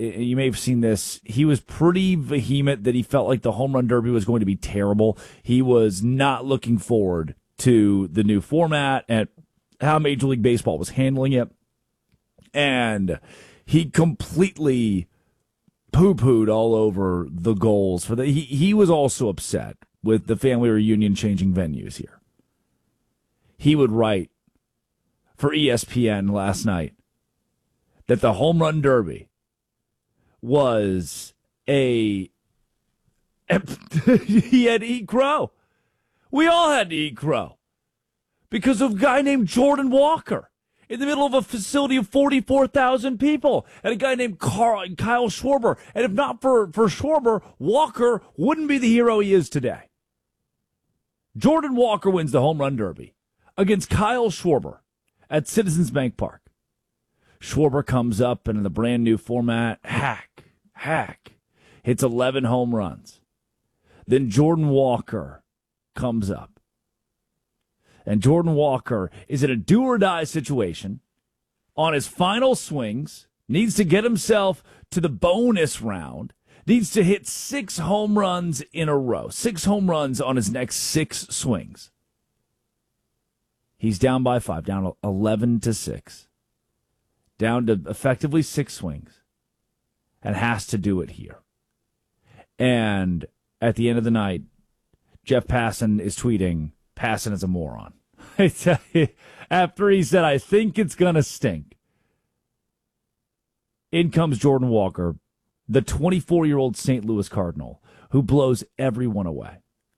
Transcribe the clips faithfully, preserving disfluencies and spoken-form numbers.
you may have seen this, he was pretty vehement that he felt like the home run derby was going to be terrible. He was not looking forward to the new format and how Major League Baseball was handling it. And he completely poo-pooed all over the goals for the. He, he was also upset with the family reunion changing venues here. He would write for E S P N last night that the home run derby was a. He had to eat crow. We all had to eat crow because of a guy named Jordan Walker in the middle of a facility of forty-four thousand people, and a guy named Carl, Kyle Schwarber. And if not for, for Schwarber, Walker wouldn't be the hero he is today. Jordan Walker wins the home run derby against Kyle Schwarber at Citizens Bank Park. Schwarber comes up and in the brand new format, hack, hack, hits eleven home runs. Then Jordan Walker comes up. And Jordan Walker is in a do-or-die situation on his final swings, needs to get himself to the bonus round, needs to hit six home runs in a row, six home runs on his next six swings. He's down by five, down eleven to six, down to effectively six swings, and has to do it here. And at the end of the night, Jeff Passan is tweeting, Passan is a moron. I tell you, after he said, I think it's going to stink. In comes Jordan Walker, the twenty-four-year-old Saint Louis Cardinal, who blows everyone away.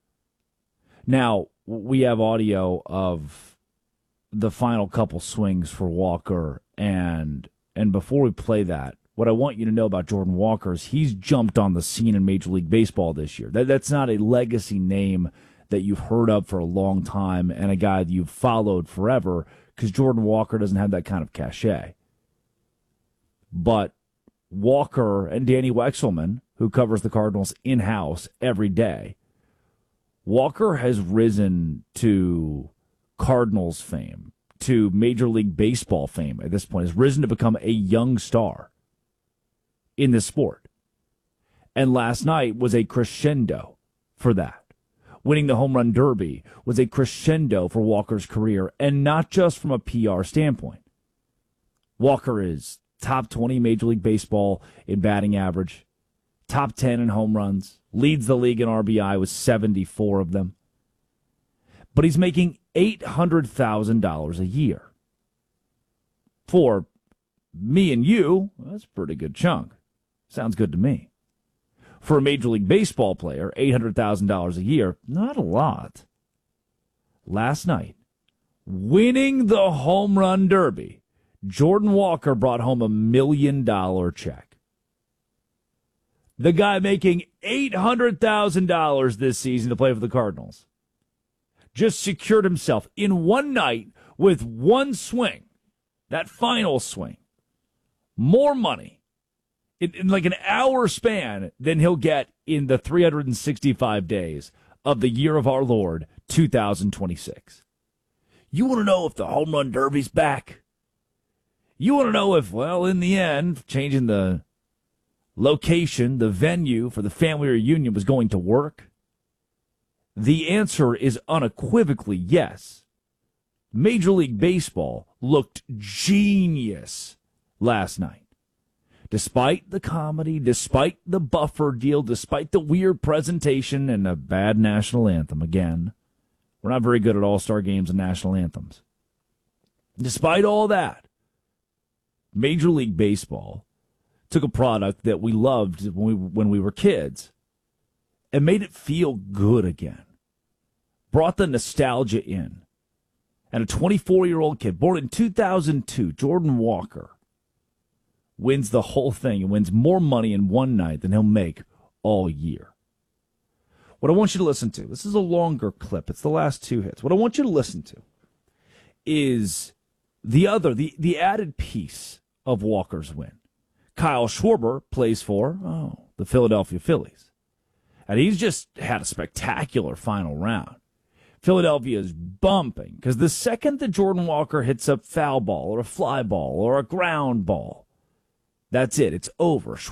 Now, we have audio of the final couple swings for Walker, and and before we play that, what I want you to know about Jordan Walker is he's jumped on the scene in Major League Baseball this year. That, that's not a legacy name that you've heard of for a long time and a guy that you've followed forever, because Jordan Walker doesn't have that kind of cachet. But Walker and Danny Wexelman, who covers the Cardinals in-house every day, Walker has risen to Cardinals fame, to Major League Baseball fame at this point, has risen to become a young star in the sport. And last night was a crescendo for that. Winning the home run derby was a crescendo for Walker's career, and not just from a P R standpoint. Walker is top twenty Major League Baseball in batting average, top ten in home runs, leads the league in R B I with seventy-four of them. But he's making eight hundred thousand dollars a year. For me and you, that's a pretty good chunk. Sounds good to me. For a Major League Baseball player, eight hundred thousand dollars a year, not a lot. Last night, winning the home run derby, Jordan Walker brought home a million dollar check. The guy making eight hundred thousand dollars this season to play for the Cardinals just secured himself in one night with one swing, that final swing, more money in, in like an hour span than he'll get in the three hundred sixty-five days of the year of our Lord, two thousand twenty-six. You want to know if the home run derby's back? You want to know if, well, in the end, changing the location, the venue for the family reunion was going to work? The answer is unequivocally yes. Major League Baseball looked genius last night. Despite the comedy, despite the buffer deal, despite the weird presentation and a bad national anthem, again, we're not very good at all-star games and national anthems. Despite all that, Major League Baseball took a product that we loved when we, when we were kids and made it feel good again. Brought the nostalgia in. And a twenty-four-year-old kid, born in two thousand two, Jordan Walker, wins the whole thing and wins more money in one night than he'll make all year. What I want you to listen to, this is a longer clip. It's the last two hits. What I want you to listen to is the other, the, the added piece of Walker's win. Kyle Schwarber plays for, oh, the Philadelphia Phillies. And he's just had a spectacular final round. Philadelphia is bumping because the second that Jordan Walker hits a foul ball or a fly ball or a ground ball, that's it. It's over.